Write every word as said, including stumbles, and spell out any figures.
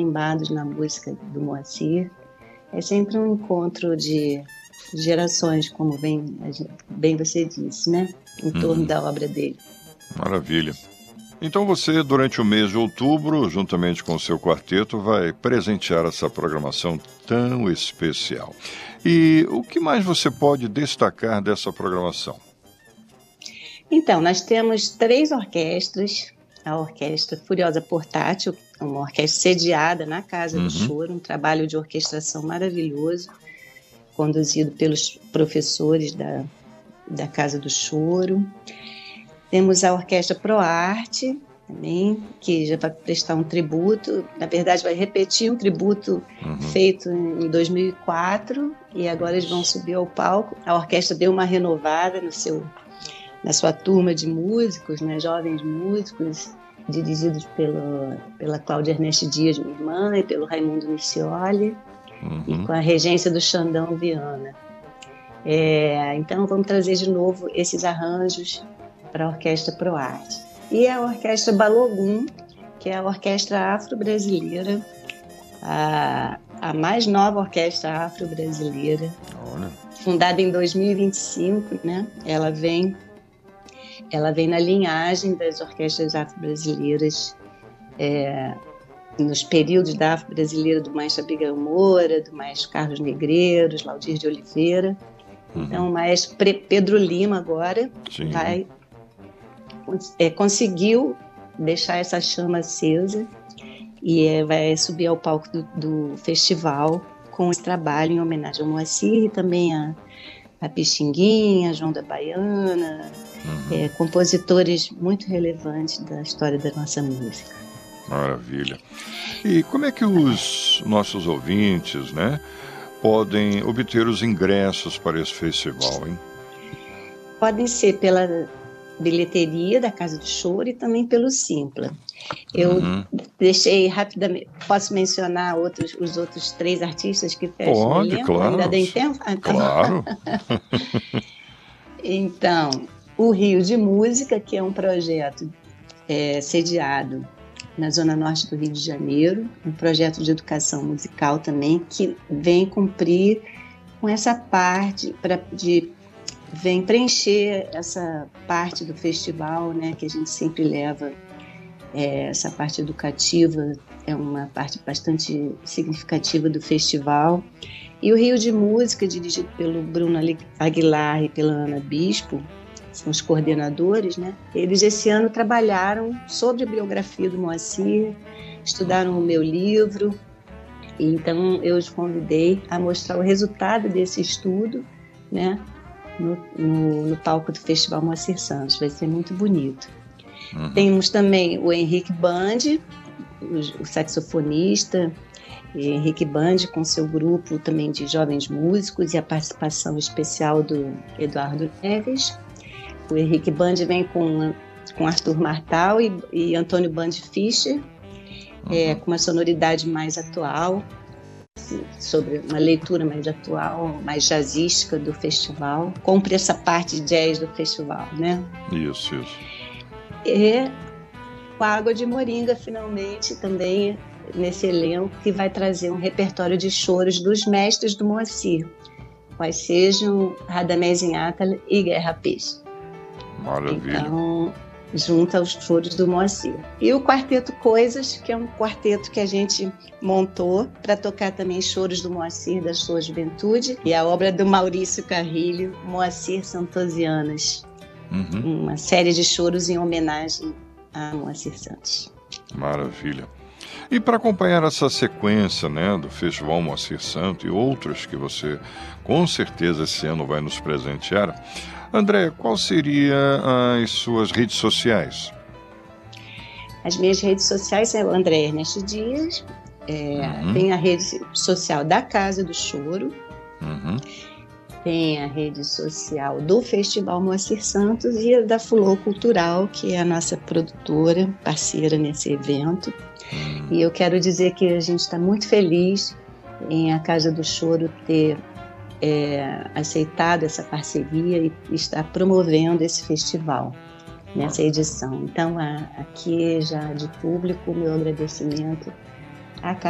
carimbados na música do Moacir. É sempre um encontro de gerações, como bem, bem você disse, né? Em torno Uhum. da obra dele. Maravilha. Então você, durante o mês de outubro, juntamente com o seu quarteto, vai presentear essa programação tão especial. E o que mais você pode destacar dessa programação? Então, nós temos três orquestras. A Orquestra Furiosa Portátil, uma orquestra sediada na Casa do Uhum. Choro, um trabalho de orquestração maravilhoso, conduzido pelos professores da, da Casa do Choro. Temos a Orquestra ProArte, também, que já vai prestar um tributo, na verdade vai repetir um tributo Uhum. feito em dois mil e quatro, e agora eles vão subir ao palco. A orquestra deu uma renovada no seu, na sua turma de músicos, né, jovens músicos, dirigidos pelo, pela Cláudia Ernest Dias, minha irmã, e pelo Raimundo Missioli, Uhum. e com a regência do Xandão Viana. É, então vamos trazer de novo esses arranjos para a Orquestra ProArte. E a Orquestra Balogun, que é a orquestra afro-brasileira, a, a mais nova orquestra afro-brasileira, Olha. fundada em dois mil e vinte e cinco, né? Ela vem, ela vem na linhagem das orquestras afro-brasileiras, é, nos períodos da afro-brasileira do maestro Abigail Moura, do maestro Carlos Negreiros, Laudir de Oliveira. Uhum. Então, o maestro Pedro Lima agora Sim. vai, é, conseguiu deixar essa chama acesa e é, vai subir ao palco do, do festival com esse trabalho em homenagem ao Moacir e também a, a Pixinguinha, a João da Baiana, Uhum. é, compositores muito relevantes da história da nossa música. Maravilha. E como é que os nossos ouvintes, né, podem obter os ingressos para esse festival, hein? Podem ser pela bilheteria da Casa do Choro e também pelo Simpla. Eu Uhum. deixei rapidamente, posso mencionar outros, os outros três artistas que fecham o Pode, elenco? claro. Ainda tem tempo? Ah, então. Claro. Então, o Rio de Música, que é um projeto é, sediado na Zona Norte do Rio de Janeiro, um projeto de educação musical também, que vem cumprir com essa parte, pra, de, vem preencher essa parte do festival, né, que a gente sempre leva, é, essa parte educativa, é uma parte bastante significativa do festival. E o Rio de Música, dirigido pelo Bruno Aguilar e pela Ana Bispo, são os coordenadores, né? Eles esse ano trabalharam sobre a biografia do Moacir, estudaram o meu livro, e então eu os convidei a mostrar o resultado desse estudo, né? No, no, no palco do Festival Moacir Santos. Vai ser muito bonito. Uhum. Temos também o Henrique Band, o, o saxofonista, Henrique Band com seu grupo também de jovens músicos, e a participação especial do Eduardo Neves. O Henrique Band vem com, com Arthur Martal e, e Antônio Band Fischer, uhum. é, com uma sonoridade mais atual, sobre uma leitura mais atual, mais jazzística do festival. Cumpre essa parte de jazz do festival, né? Isso, isso. E com a Água de Moringa, finalmente, também nesse elenco, que vai trazer um repertório de choros dos mestres do Moacir, quais sejam Radamés Inátala e Guerra Peixe. Maravilha. Então, junto aos choros do Moacir. E o Quarteto Coisas, que é um quarteto que a gente montou para tocar também choros do Moacir, da sua juventude, e a obra do Maurício Carrilho, Moacir Santosianas. Uhum. Uma série de choros em homenagem a Moacir Santos. Maravilha. E para acompanhar essa sequência, né, do Festival Moacir Santos e outros que você com certeza esse ano vai nos presentear, André, qual seria as suas redes sociais? As minhas redes sociais é o André Ernest Dias, é, uhum. Tem a rede social da Casa do Choro, uhum. Tem a rede social do Festival Moacir Santos e a da Fulô Cultural, que é a nossa produtora, parceira nesse evento. Uhum. E eu quero dizer que a gente está muito feliz em a Casa do Choro ter É, aceitado essa parceria e está promovendo esse festival nessa edição. Então, a, aqui já de público, o meu agradecimento à